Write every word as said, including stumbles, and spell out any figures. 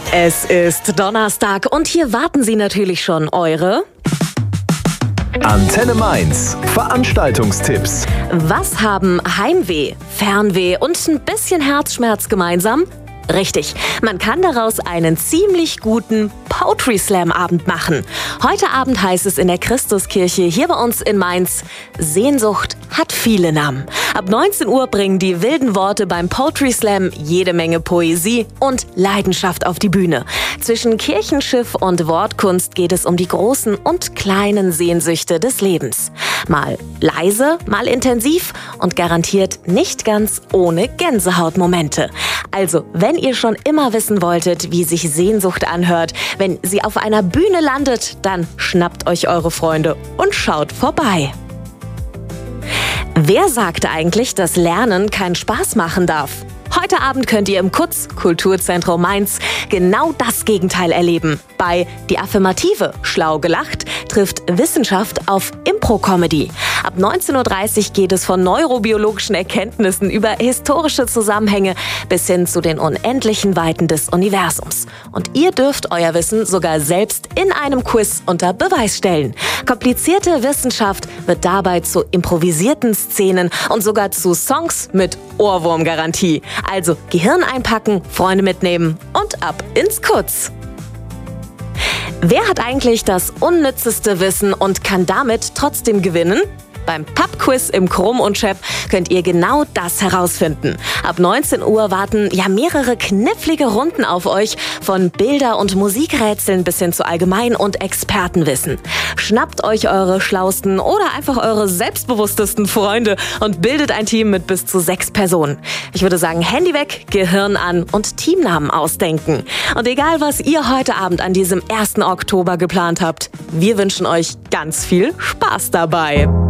Es ist Donnerstag und hier warten Sie natürlich schon eure Antenne Mainz. Veranstaltungstipps. Was haben Heimweh, Fernweh und ein bisschen Herzschmerz gemeinsam? Richtig, man kann daraus einen ziemlich guten Poetry Slam Abend machen. Heute Abend heißt es in der Christuskirche hier bei uns in Mainz: Sehnsucht hat viele Namen. Ab neunzehn Uhr bringen die wilden Worte beim Poetry Slam jede Menge Poesie und Leidenschaft auf die Bühne. Zwischen Kirchenschiff und Wortkunst geht es um die großen und kleinen Sehnsüchte des Lebens. Mal leise, mal intensiv und garantiert nicht ganz ohne Gänsehautmomente. Also, wenn ihr schon immer wissen wolltet, wie sich Sehnsucht anhört, wenn sie auf einer Bühne landet, dann schnappt euch eure Freunde und schaut vorbei. Wer sagt eigentlich, dass Lernen keinen Spaß machen darf? Heute Abend könnt ihr im K U Z Kulturzentrum Mainz genau das Gegenteil erleben. Bei Die Affirmative schlau gelacht trifft Wissenschaft auf Impro-Comedy. Ab neunzehn Uhr dreißig geht es von neurobiologischen Erkenntnissen über historische Zusammenhänge bis hin zu den unendlichen Weiten des Universums. Und ihr dürft euer Wissen sogar selbst in einem Quiz unter Beweis stellen. Komplizierte Wissenschaft wird dabei zu improvisierten Szenen und sogar zu Songs mit Ohrwurmgarantie. Also Gehirn einpacken, Freunde mitnehmen und ab ins K U Z. Wer hat eigentlich das unnützeste Wissen und kann damit trotzdem gewinnen? Beim Pub-Quiz im Krumm und Schepp könnt ihr genau das herausfinden. Ab neunzehn Uhr warten ja mehrere knifflige Runden auf euch, von Bilder- und Musikrätseln bis hin zu Allgemein- und Expertenwissen. Schnappt euch eure schlausten oder einfach eure selbstbewusstesten Freunde und bildet ein Team mit bis zu sechs Personen. Ich würde sagen, Handy weg, Gehirn an und Teamnamen ausdenken. Und egal, was ihr heute Abend an diesem ersten Oktober geplant habt, wir wünschen euch ganz viel Spaß dabei.